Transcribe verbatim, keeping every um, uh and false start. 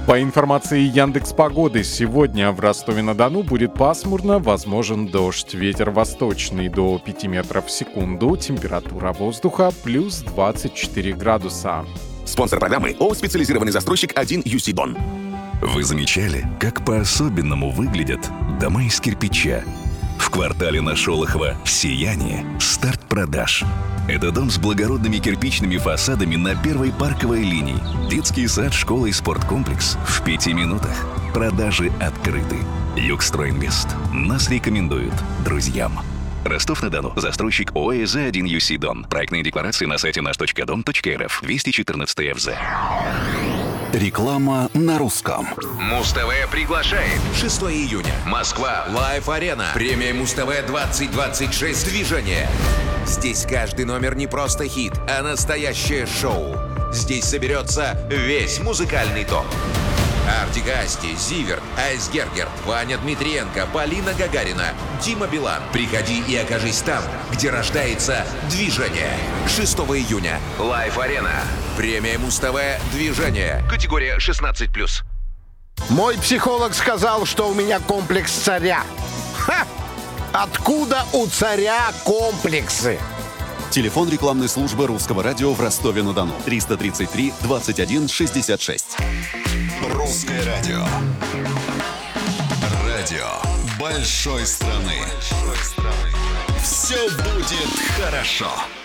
По информации Яндекс.Погоды, сегодня в Ростове-на-Дону будет пасмурно, возможен дождь. Ветер восточный до пяти метров в секунду. Температура воздуха плюс двадцать четыре градуса. Спонсор программы ООО «Специализированный застройщик один ю си Дон». Вы замечали, как по-особенному выглядят дома из кирпича? В квартале на Шолохова «Сияние» старт продаж. Это дом с благородными кирпичными фасадами на первой парковой линии. Детский сад, школа и спорткомплекс в пяти минутах. Продажи открыты. Югстройинвест нас рекомендуют друзьям. Ростов-на-Дону. Застройщик ООО «ЭЗ один ю си Дон». Проектные декларации на сайте наш точка дом точка эр эф. двести четырнадцать эф зэ. Реклама на русском. Муз-ТВ приглашает. шестого июня. Москва. Лайв-арена. Премия Муз-ТВ двадцать двадцать шесть. Движение. Здесь каждый номер не просто хит, а настоящее шоу. Здесь соберется весь музыкальный топ. Артик Асти, Зиверт, Айсгергер, Ваня Дмитриенко, Полина Гагарина, Дима Билан. Приходи и окажись там, где рождается движение. шестого июня. Лайв-арена. Премия Муз-ТВ «Движение». Категория шестнадцать плюс. Мой психолог сказал, что у меня комплекс царя. Ха! Откуда у царя комплексы? Телефон рекламной службы Русского радио в Ростове-на-Дону. триста тридцать три двадцать один шестьдесят шесть. Русское радио. Радио большой страны. Все будет хорошо.